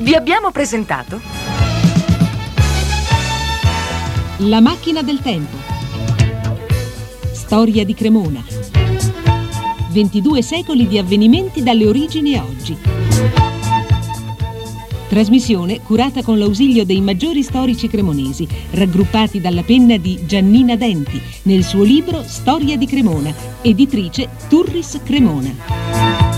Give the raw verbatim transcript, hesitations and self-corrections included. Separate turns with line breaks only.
Vi abbiamo presentato
La macchina del tempo. Storia di Cremona. ventidue secoli di avvenimenti dalle origini a oggi. Trasmissione curata con l'ausilio dei maggiori storici cremonesi, raggruppati dalla penna di Giannina Denti nel suo libro Storia di Cremona, editrice Turris Cremona.